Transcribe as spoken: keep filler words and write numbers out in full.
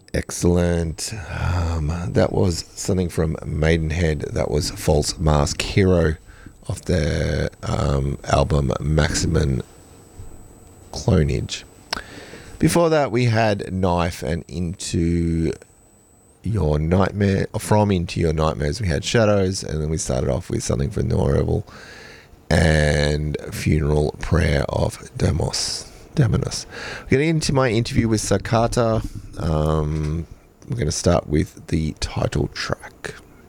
Excellent. Um, that was something from Maidenhead. That was False Mask Hero off their um, album Maximum Clonage. Before that, we had Knife and Into Your Nightmare. From Into Your Nightmares, we had Shadows, and then we started off with something from Noreville and Funeral Prayer of Demos. Damonos. Getting into my interview with Sakata, um, we're going to start with the title track.